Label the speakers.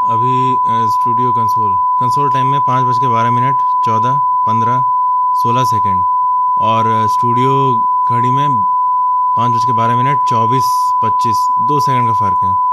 Speaker 1: अभी studio console console time में 5:12 14 15 16 second. और स्टूडियो घड़ी में 5:12 24 25 2 सेकंड का फ़र्क है।